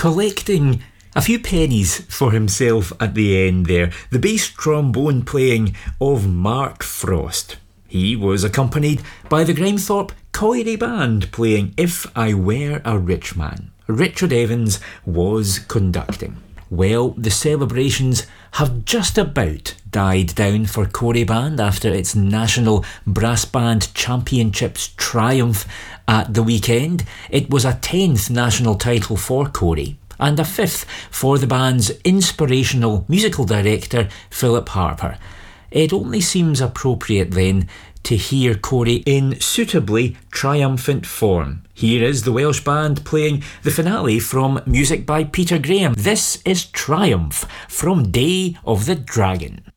collecting a few pennies for himself at the end there. The bass trombone playing of Mark Frost. He was accompanied by the Grimethorpe Colliery Band playing If I Were a Rich Man. Richard Evans was conducting. Well, the celebrations have just about died down for Corey Band after its National Brass Band Championships triumph at the weekend. It was a 10th national title for Corey and a 5th for the band's inspirational musical director, Philip Harper. It only seems appropriate then to hear Corey in suitably triumphant form. Here is the Welsh Band playing the finale from music by Peter Graham. This is Triumph from Day of the Dragon.